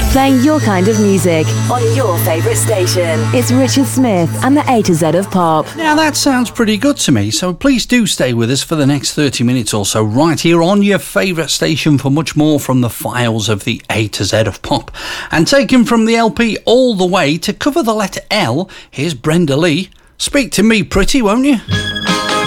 Playing your kind of music on your favourite station. It's Richard Smith and the A to Z of Pop. Now that sounds pretty good to me, so please do stay with us for the next 30 minutes or so right here on your favourite station for much more from the files of the A to Z of Pop. And taken from the LP all the way to cover the letter L, here's Brenda Lee. Speak to me pretty, won't you?